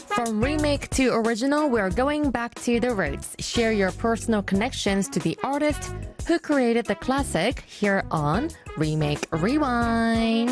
From remake to original, we're going back to the roots. Share your personal connections to the artist who created the classic here on Remake Rewind.